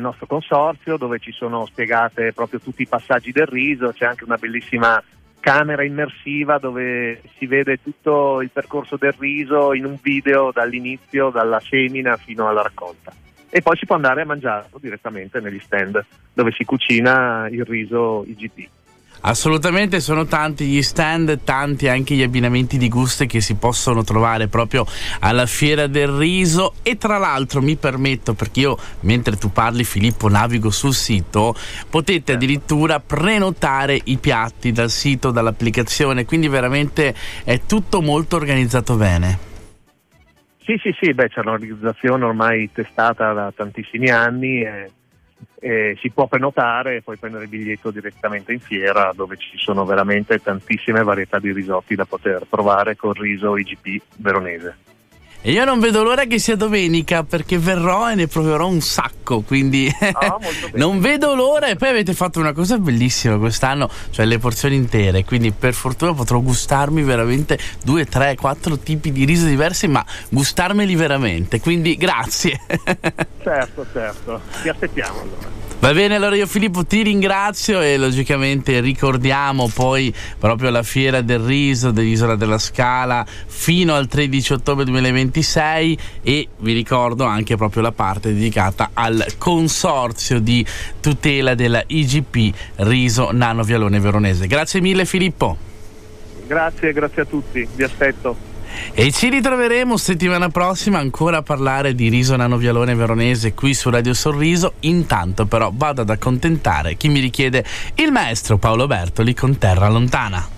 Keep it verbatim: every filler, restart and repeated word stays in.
nostro consorzio, dove ci sono spiegate proprio tutti i passaggi del riso. C'è anche una bellissima camera immersiva dove si vede tutto il percorso del riso in un video dall'inizio, dalla semina fino alla raccolta. E poi si può andare a mangiarlo direttamente negli stand dove si cucina il riso I G P. Assolutamente, sono tanti gli stand, tanti anche gli abbinamenti di gusti che si possono trovare proprio alla Fiera del Riso. E tra l'altro mi permetto, perché io mentre tu parli, Filippo, navigo sul sito, potete addirittura prenotare i piatti dal sito, dall'applicazione, quindi veramente è tutto molto organizzato bene. Sì, sì, sì, beh, c'è un'organizzazione ormai testata da tantissimi anni e Eh, si può prenotare e poi prendere il biglietto direttamente in fiera, dove ci sono veramente tantissime varietà di risotti da poter provare col riso I G P veronese. E io non vedo l'ora che sia domenica, perché verrò e ne proverò un sacco, quindi oh, molto bene. Non vedo l'ora. E poi avete fatto una cosa bellissima quest'anno, cioè le porzioni intere, quindi per fortuna potrò gustarmi veramente due, tre, quattro tipi di riso diversi, ma gustarmeli veramente, quindi grazie. Certo, certo, ti aspettiamo allora. Va bene, allora io Filippo ti ringrazio e logicamente ricordiamo poi proprio la Fiera del Riso dell'Isola della Scala fino al tredici ottobre duemilaventisei, e vi ricordo anche proprio la parte dedicata al consorzio di tutela della I G P Riso Nano Vialone Veronese. Grazie mille Filippo. Grazie, grazie a tutti, vi aspetto. E ci ritroveremo settimana prossima ancora a parlare di riso nano vialone veronese qui su Radio Sorriso. Intanto però vado ad accontentare chi mi richiede il maestro Paolo Bertoli con Terra Lontana.